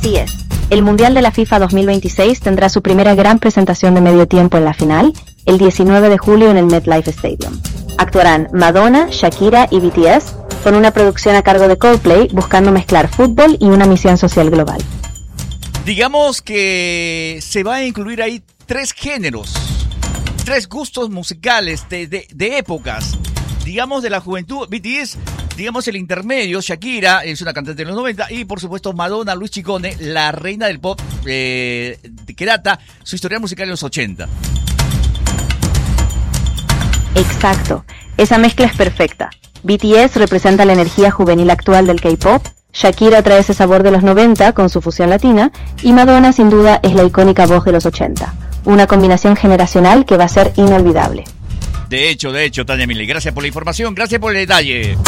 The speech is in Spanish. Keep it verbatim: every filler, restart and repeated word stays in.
Así es. El Mundial de la FIFA dos mil veintiséis tendrá su primera gran presentación de medio tiempo en la final, el diecinueve de julio en el MetLife Stadium. Actuarán Madonna, Shakira y B T S, con una producción a cargo de Coldplay, buscando mezclar fútbol y una misión social global. Digamos que se va a incluir ahí tres géneros, tres gustos musicales de, de, de épocas. Digamos de la juventud, B T S, digamos el intermedio, Shakira, es una cantante de los noventa, y por supuesto Madonna, Luis Chicone, la reina del pop, eh, que data su historia musical en los ochenta. Exacto, esa mezcla es perfecta. B T S representa la energía juvenil actual del K-pop, Shakira trae ese sabor de los noventa con su fusión latina, y Madonna sin duda es la icónica voz de los ochenta. Una combinación generacional que va a ser inolvidable. De hecho, de hecho, Tania Mili, gracias por la información, gracias por el detalle.